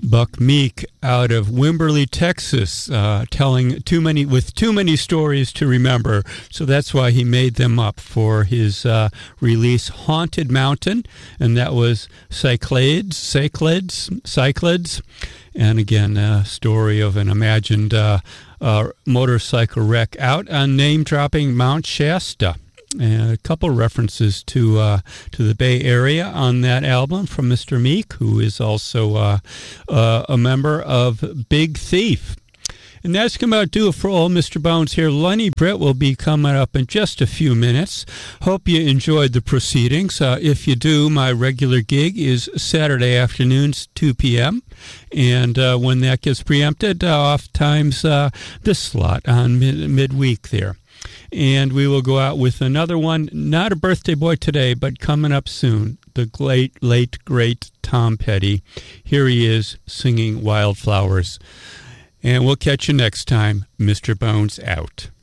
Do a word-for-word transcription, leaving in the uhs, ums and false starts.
Buck Meek out of Wimberley, Texas, uh, telling too many with too many stories to remember. So that's why he made them up for his uh, release, Haunted Mountain, and that was Cyclades, Cyclades, Cyclades, and again, a story of an imagined uh, uh, motorcycle wreck out on name-dropping Mount Shasta. And a couple references to uh, to the Bay Area on that album from Mister Meek, who is also uh, uh, a member of Big Thief. And that's going to do it for old Mister Bones here. Lenny Britt will be coming up in just a few minutes. Hope you enjoyed the proceedings. Uh, if you do, my regular gig is Saturday afternoons, two p.m. And uh, when that gets preempted, uh, oftentimes uh, this slot on mid- midweek there. And we will go out with another one, not a birthday boy today, but coming up soon, the late, late, great Tom Petty. Here he is singing Wildflowers. And we'll catch you next time. Mister Bones out.